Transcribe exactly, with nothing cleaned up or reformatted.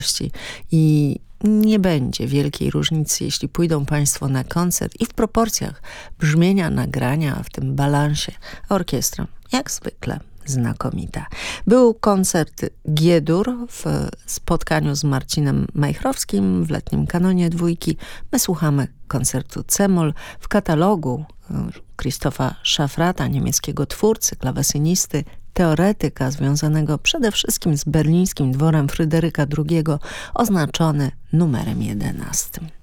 I nie będzie wielkiej różnicy, jeśli pójdą państwo na koncert i w proporcjach brzmienia nagrania, w tym balansie, orkiestra jak zwykle znakomita. Był koncert G-dur w spotkaniu z Marcinem Majchrowskim w letnim kanonie dwójki. My słuchamy koncertu C-moll w katalogu Christopha Schaffrata, niemieckiego twórcy, klawesynisty, teoretyka związanego przede wszystkim z berlińskim dworem Fryderyka drugiego, oznaczony numerem jedenastym.